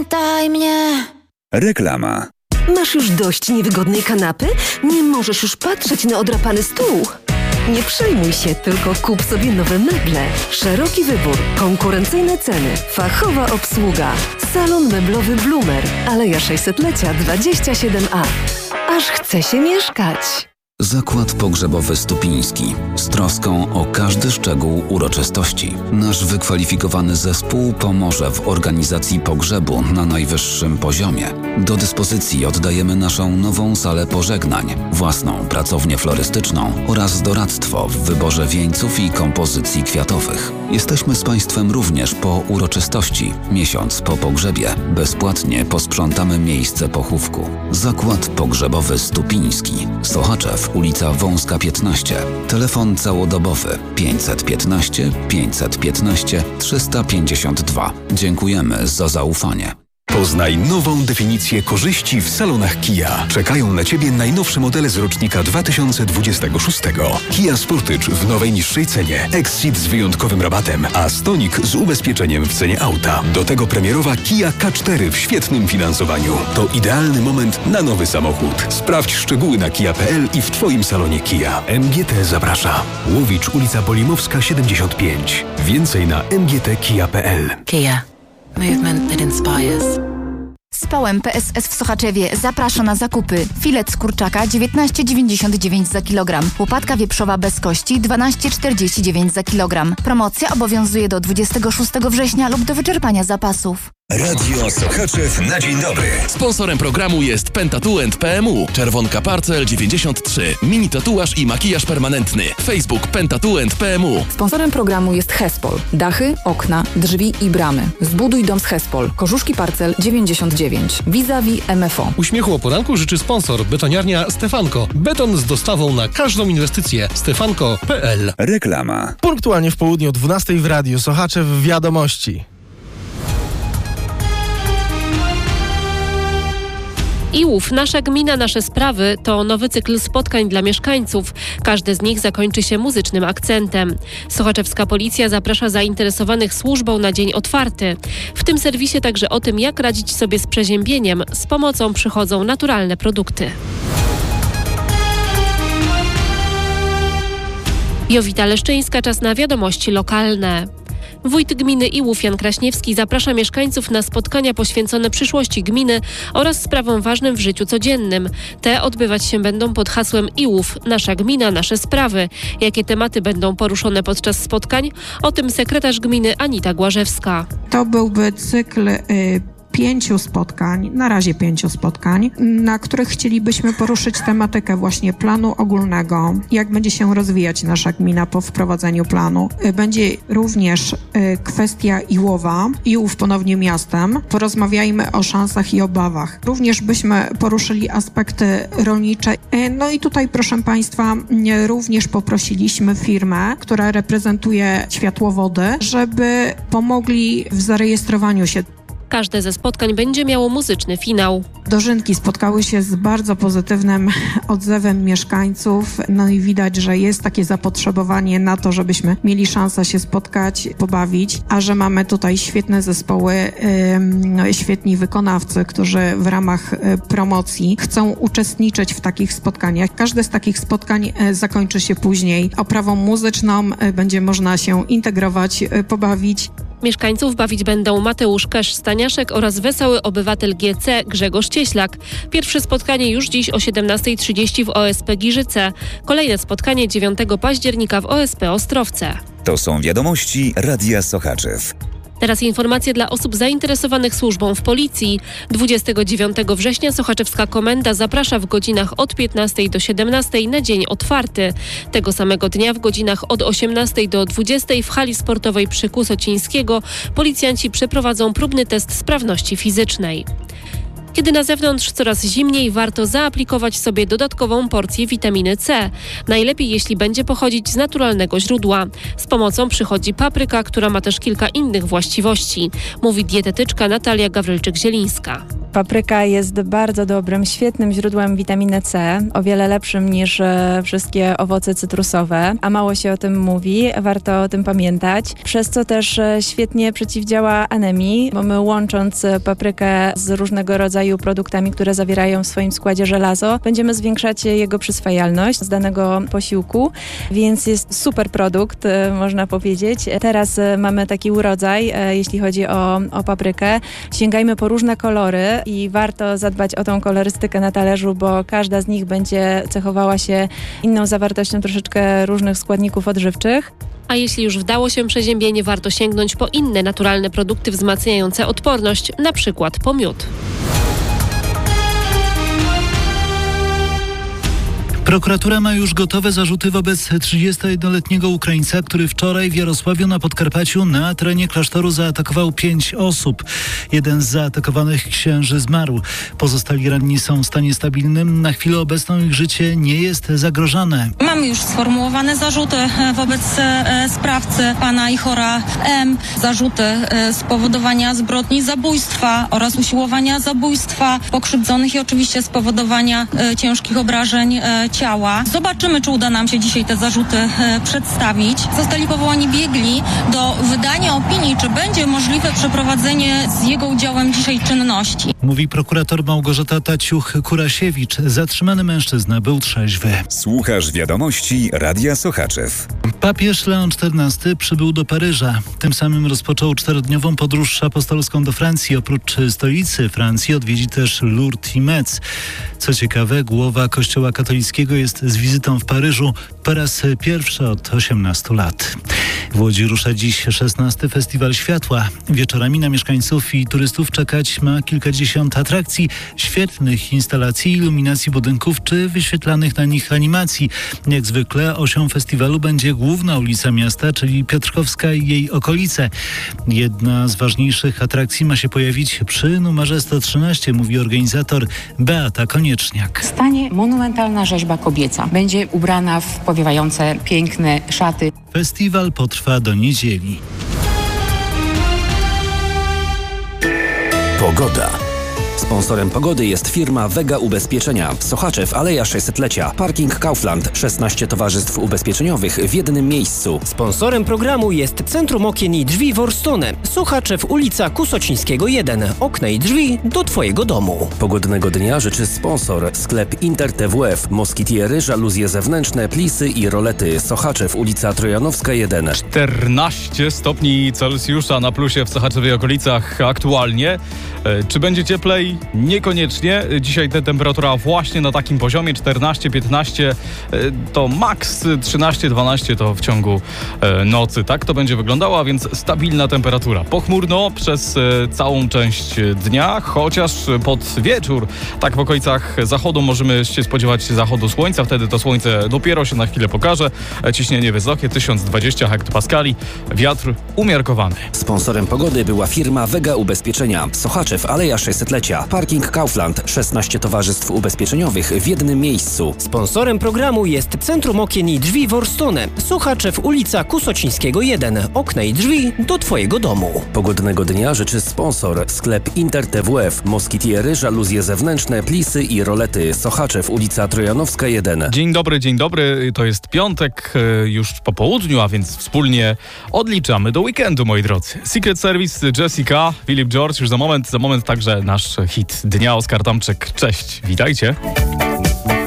Pamiętaj mnie. Reklama. Masz już dość niewygodnej kanapy? Nie możesz już patrzeć na odrapany stół? Nie przejmuj się, tylko kup sobie nowe meble. Szeroki wybór, konkurencyjne ceny, fachowa obsługa. Salon meblowy Bloomer, Aleja 600-lecia 27A. Aż chce się mieszkać. Zakład Pogrzebowy Stupiński. Z troską o każdy szczegół uroczystości. Nasz wykwalifikowany zespół pomoże w organizacji pogrzebu na najwyższym poziomie. Do dyspozycji oddajemy naszą nową salę pożegnań, własną pracownię florystyczną oraz doradztwo w wyborze wieńców i kompozycji kwiatowych. Jesteśmy z Państwem również po uroczystości. Miesiąc po pogrzebie bezpłatnie posprzątamy miejsce pochówku. Zakład Pogrzebowy Stupiński. Sochaczew, ulica Wąska 15. Telefon całodobowy 515 515 352. Dziękujemy za zaufanie. Poznaj nową definicję korzyści w salonach Kia. Czekają na Ciebie najnowsze modele z rocznika 2026. Kia Sportage w nowej niższej cenie, Exceed z wyjątkowym rabatem, a Stonic z ubezpieczeniem w cenie auta. Do tego premierowa Kia K4 w świetnym finansowaniu. To idealny moment na nowy samochód. Sprawdź szczegóły na kia.pl i w Twoim salonie Kia. MGT zaprasza. Łowicz, ulica Polimowska 75. Więcej na mgtkia.pl. Kia. Movement that inspires. Spałem PSS w Sochaczewie zaprasza na zakupy. Filet z kurczaka 19,99 za kilogram. Łopatka wieprzowa bez kości 12,49 za kilogram. Promocja obowiązuje do 26 września lub do wyczerpania zapasów. Radio Sochaczew na dzień dobry. Sponsorem programu jest Pentatuent PMU. Czerwonka Parcel 93. Mini tatuaż i makijaż permanentny. Facebook Pentatuent PMU. Sponsorem programu jest Hespol. Dachy, okna, drzwi i bramy. Zbuduj dom z Hespol. Korzuszki Parcel 99. Vis-a-vis MFO. Uśmiechu o poranku życzy sponsor. Betoniarnia Stefanko. Beton z dostawą na każdą inwestycję. Stefanko.pl. Reklama. Punktualnie w południu o 12 w Radiu Sochaczew wiadomości. IŁów, Nasza Gmina, Nasze Sprawy to nowy cykl spotkań dla mieszkańców. Każde z nich zakończy się muzycznym akcentem. Sochaczewska Policja zaprasza zainteresowanych służbą na dzień otwarty. W tym serwisie także o tym, jak radzić sobie z przeziębieniem. Z pomocą przychodzą naturalne produkty. Jowita Leszczyńska, czas na wiadomości lokalne. Wójt gminy IŁów Jan Kraśniewski zaprasza mieszkańców na spotkania poświęcone przyszłości gminy oraz sprawom ważnym w życiu codziennym. Te odbywać się będą pod hasłem IŁów, Nasza Gmina, Nasze Sprawy. Jakie tematy będą poruszone podczas spotkań? O tym sekretarz gminy Anita Głażewska. To byłby cykl 5 spotkań, na razie 5 spotkań, na których chcielibyśmy poruszyć tematykę właśnie planu ogólnego, jak będzie się rozwijać nasza gmina po wprowadzeniu planu. Będzie również kwestia IŁowa, IŁów ponownie miastem. Porozmawiajmy o szansach i obawach. Również byśmy poruszyli aspekty rolnicze. No i tutaj, proszę Państwa, również poprosiliśmy firmę, która reprezentuje światłowody, żeby pomogli w zarejestrowaniu się. Każde ze spotkań będzie miało muzyczny finał. Dożynki spotkały się z bardzo pozytywnym odzewem mieszkańców. No i widać, że jest takie zapotrzebowanie na to, żebyśmy mieli szansę się spotkać, pobawić, a że mamy tutaj świetne zespoły, świetni wykonawcy, którzy w ramach promocji chcą uczestniczyć w takich spotkaniach. Każde z takich spotkań zakończy się później oprawą muzyczną, będzie można się integrować, pobawić. Mieszkańców bawić będą Mateusz Kesz-Staniaszek oraz wesoły obywatel GC Grzegorz Cieślak. Pierwsze spotkanie już dziś o 17:30 w OSP Giżyce. Kolejne spotkanie 9 października w OSP Ostrowce. To są wiadomości Radia Sochaczew. Teraz informacje dla osób zainteresowanych służbą w policji. 29 września Sochaczewska Komenda zaprasza w godzinach od 15 do 17 na dzień otwarty. Tego samego dnia w godzinach od 18 do 20 w hali sportowej przy Kusocińskiego policjanci przeprowadzą próbny test sprawności fizycznej. Kiedy na zewnątrz coraz zimniej, warto zaaplikować sobie dodatkową porcję witaminy C. Najlepiej, jeśli będzie pochodzić z naturalnego źródła. Z pomocą przychodzi papryka, która ma też kilka innych właściwości, mówi dietetyczka Natalia Gawrylczyk-Zielińska. Papryka jest bardzo dobrym, świetnym źródłem witaminy C, o wiele lepszym niż wszystkie owoce cytrusowe, a mało się o tym mówi, warto o tym pamiętać, przez co też świetnie przeciwdziała anemii, bo my łącząc paprykę z różnego rodzaju produktami, które zawierają w swoim składzie żelazo, będziemy zwiększać jego przyswajalność z danego posiłku, więc jest super produkt, można powiedzieć. Teraz mamy taki urodzaj, jeśli chodzi o paprykę. Sięgajmy po różne kolory i warto zadbać o tą kolorystykę na talerzu, bo każda z nich będzie cechowała się inną zawartością troszeczkę różnych składników odżywczych. A jeśli już wdało się przeziębienie, warto sięgnąć po inne naturalne produkty wzmacniające odporność, na przykład po miód. Prokuratura ma już gotowe zarzuty wobec 31-letniego Ukraińca, który wczoraj w Jarosławiu na Podkarpaciu na terenie klasztoru zaatakował 5 osób. Jeden z zaatakowanych księży zmarł. Pozostali ranni są w stanie stabilnym. Na chwilę obecną ich życie nie jest zagrożone. Mamy już sformułowane zarzuty wobec sprawcy pana Ihora M. Zarzuty spowodowania zbrodni zabójstwa oraz usiłowania zabójstwa pokrzywdzonych i oczywiście spowodowania ciężkich obrażeń ciała. Zobaczymy, czy uda nam się dzisiaj te zarzuty przedstawić. Zostali powołani biegli do wydania opinii, czy będzie możliwe przeprowadzenie z jego udziałem dzisiaj czynności. Mówi prokurator Małgorzata Taciuch-Kurasiewicz. Zatrzymany mężczyzna był trzeźwy. Słuchasz wiadomości Radia Sochaczew. Papież Leon XIV przybył do Paryża. Tym samym rozpoczął 4-dniową podróż apostolską do Francji. Oprócz stolicy Francji odwiedzi też Lourdes i Metz. Co ciekawe, głowa Kościoła katolickiego jest z wizytą w Paryżu po raz pierwszy od 18 lat. W Łodzi rusza dziś 16. Festiwal Światła. Wieczorami na mieszkańców i turystów czekać ma kilkadziesiąt atrakcji, świetnych instalacji, iluminacji budynków czy wyświetlanych na nich animacji. Jak zwykle osią festiwalu będzie główna ulica miasta, czyli Piotrkowska i jej okolice. Jedna z ważniejszych atrakcji ma się pojawić przy numerze 113, mówi organizator Beata Konieczniak. Stanie monumentalna rzeźba kobieca. Będzie ubrana w powiewające piękne szaty. Festiwal potrwa do niedzieli. Pogoda. Sponsorem pogody jest firma Vega Ubezpieczenia. Sochaczew, Aleja 600-lecia. Parking Kaufland. 16 towarzystw ubezpieczeniowych w jednym miejscu. Sponsorem programu jest Centrum Okien i Drzwi Worstone. Sochaczew, ulica Kusocińskiego 1. Okna i drzwi do Twojego domu. Pogodnego dnia życzy sponsor. Sklep Inter TWF. Moskitiery, żaluzje zewnętrzne, plisy i rolety. Sochaczew, ulica Trojanowska 1. 14 stopni Celsjusza na plusie w Sochaczewie i okolicach aktualnie. Czy będzie cieplej? Niekoniecznie. Dzisiaj ta temperatura właśnie na takim poziomie 14-15 to maks 13-12 to w ciągu nocy. Tak to będzie wyglądało, a więc stabilna temperatura. Pochmurno przez całą część dnia, chociaż pod wieczór, tak w okolicach zachodu możemy się spodziewać zachodu słońca. Wtedy to słońce dopiero się na chwilę pokaże. Ciśnienie wysokie 1020 hektopaskali. Wiatr umiarkowany. Sponsorem pogody była firma Vega Ubezpieczenia. Sochaczew, Aleja 600-lecia. Parking Kaufland. 16 towarzystw ubezpieczeniowych w jednym miejscu. Sponsorem programu jest Centrum Okien i Drzwi Worstone. Sochaczew, ulica Kusocińskiego 1. Okna i drzwi do Twojego domu. Pogodnego dnia życzy sponsor. Sklep Inter TWF. Moskitiery, żaluzje zewnętrzne, plisy i rolety. Sochaczew, ulica Trojanowska 1. Dzień dobry. To jest piątek już po południu, a więc wspólnie odliczamy do weekendu, moi drodzy. Secret Service, Jessica, Philip George, już za moment także nasz hit dnia. Oskar Tomczyk. Cześć, witajcie.